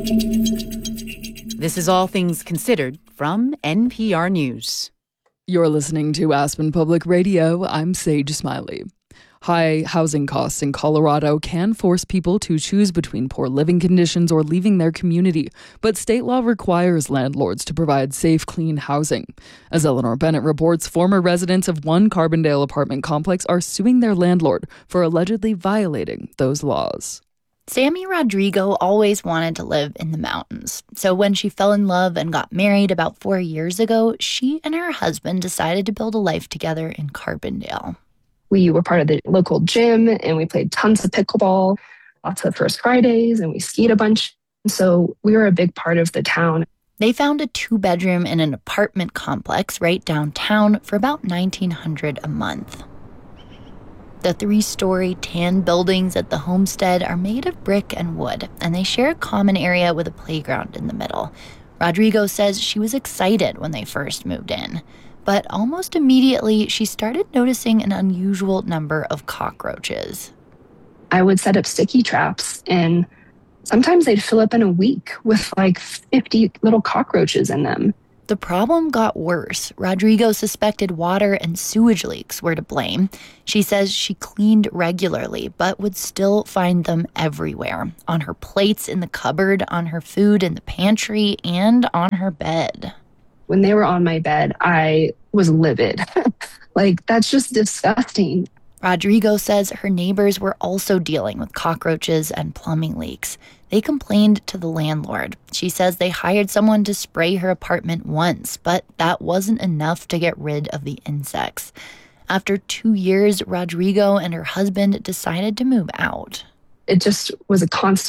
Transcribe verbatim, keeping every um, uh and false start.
This is All Things Considered from N P R News. You're listening to Aspen Public Radio. I'm Sage Smiley. High housing costs in Colorado can force people to choose between poor living conditions or leaving their community, but state law requires landlords to provide safe, clean housing. As Eleanor Bennett reports, former residents of one Carbondale apartment complex are suing their landlord for allegedly violating those laws. Sammy Rodrigo always wanted to live in the mountains. So when she fell in love and got married about four years ago, she and her husband decided to build a life together in Carbondale. We were part of the local gym and we played tons of pickleball, lots of First Fridays, and we skied a bunch. So we were a big part of the town. They found a two-bedroom in an apartment complex right downtown for about nineteen hundred dollars a month. The three-story tan buildings at the homestead are made of brick and wood, and they share a common area with a playground in the middle. Rodrigo says she was excited when they first moved in. But almost immediately, she started noticing an unusual number of cockroaches. I would set up sticky traps, and sometimes they'd fill up in a week with like fifty little cockroaches in them. The problem got worse. Rodrigo suspected water and sewage leaks were to blame. She says she cleaned regularly, but would still find them everywhere. On her plates in the cupboard, on her food in the pantry, and on her bed. When they were on my bed, I was livid. Like, that's just disgusting. Rodrigo says her neighbors were also dealing with cockroaches and plumbing leaks. They complained to the landlord. She says they hired someone to spray her apartment once, but that wasn't enough to get rid of the insects. After two years, Rodrigo and her husband decided to move out. It just was a constant